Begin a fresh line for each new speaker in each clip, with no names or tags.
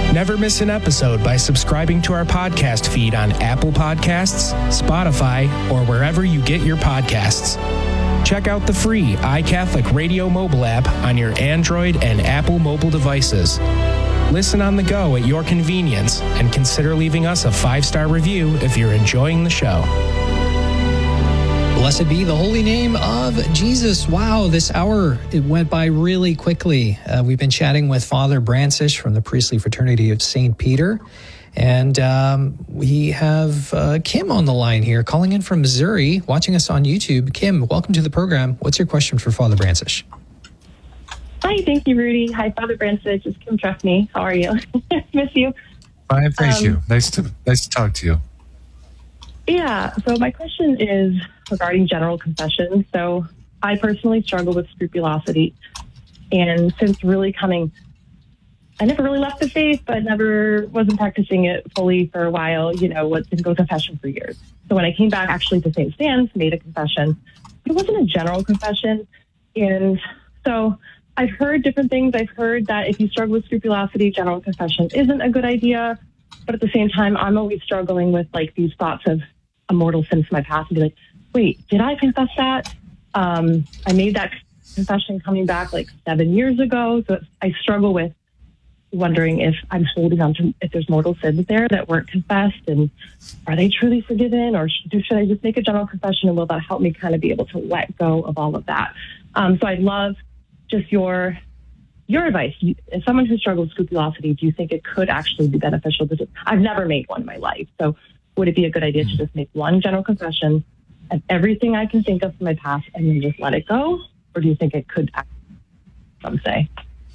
Never miss an episode by subscribing to our podcast feed on Apple Podcasts, Spotify, or wherever you get your podcasts. Check out the free iCatholic Radio mobile app on your Android and Apple mobile devices. Listen on the go at your convenience and consider leaving us a 5-star review if you're enjoying the show.
Blessed be the holy name of Jesus. Wow, this hour, it went by really quickly. We've been chatting with Father Brancisz from the Priestly Fraternity of St. Peter. And we have Kim on the line here, calling in from Missouri, watching us on YouTube. Kim, welcome to the program. What's your question for Father Brancisz?
Hi, thank you, Rudy. Hi, Father Brancisz. It's Kim Trustme. How are you? Miss you.
Fine, thank you. Nice to talk to you.
Yeah, so my question is regarding general confession. So I personally struggle with scrupulosity. And since really I never really left the faith, but never wasn't practicing it fully for a while, didn't go to confession for years. So when I came back actually to St. Stan's, made a confession. It wasn't a general confession. And so I've heard different things. I've heard that if you struggle with scrupulosity, general confession isn't a good idea. But at the same time, I'm always struggling with these thoughts of a mortal sin from my past and be like, wait, did I confess that? I made that confession coming back 7 years ago. So I struggle with wondering if I'm holding on to, if there's mortal sins there that weren't confessed, and are they truly forgiven, or should I just make a general confession, and will that help me kind of be able to let go of all of that? So I'd love just your advice. As someone who struggles with scrupulosity, do you think it could actually be beneficial to I've never made one in my life. So would it be a good idea to just make one general confession of everything I can think of from my past and then just let it go? Or do you think it could, some say?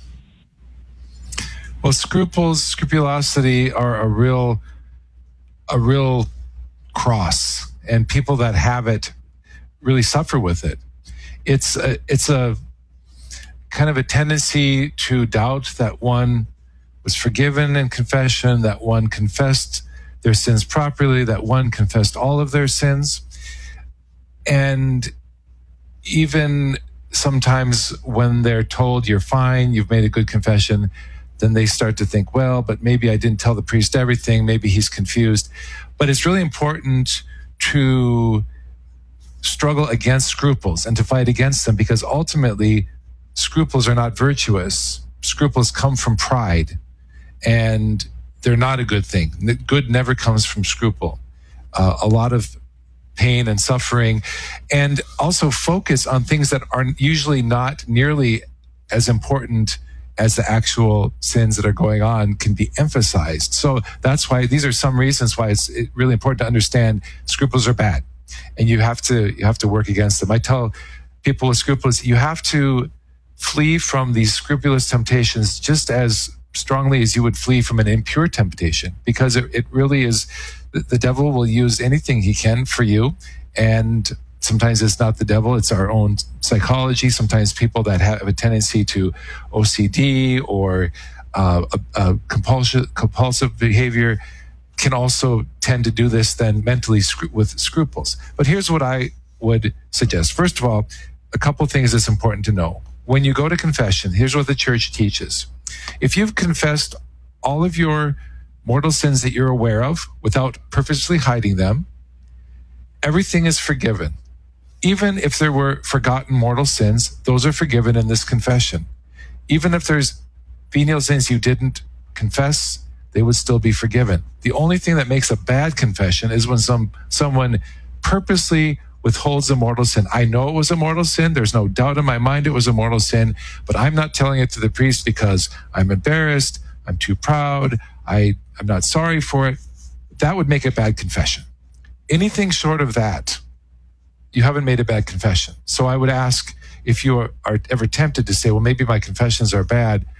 Well, scrupulosity are a real cross, and people that have it really suffer with it. It's a kind of a tendency to doubt that one was forgiven in confession, that one confessed their sins properly, that one confessed all of their sins. And even sometimes when they're told you're fine, you've made a good confession, then they start to think, well, but maybe I didn't tell the priest everything, maybe he's confused. But it's really important to struggle against scruples and to fight against them, because ultimately scruples are not virtuous. Scruples come from pride, and they're not a good thing. Good never comes from scruple. A lot of pain and suffering, and also focus on things that are usually not nearly as important as the actual sins that are going on can be emphasized. So that's why these are some reasons why it's really important to understand scruples are bad, and you have to work against them. I tell people with scruples, you have to flee from these scrupulous temptations just as strongly as you would flee from an impure temptation, because it really is, the devil will use anything he can for you. And sometimes it's not the devil, it's our own psychology. Sometimes people that have a tendency to OCD or compulsive behavior can also tend to do this then mentally with scruples. But here's what I would suggest. First of all, a couple things that's important to know. When you go to confession, here's what the church teaches. If you've confessed all of your mortal sins that you're aware of without purposely hiding them, everything is forgiven. Even if there were forgotten mortal sins, those are forgiven in this confession. Even if there's venial sins you didn't confess, they would still be forgiven. The only thing that makes a bad confession is when someone purposely withholds a mortal sin. I know it was a mortal sin. There's no doubt in my mind it was a mortal sin, but I'm not telling it to the priest because I'm embarrassed, I'm too proud, I'm not sorry for it. That would make a bad confession. Anything short of that, you haven't made a bad confession. So I would ask, if you are ever tempted to say, well, maybe my confessions are bad,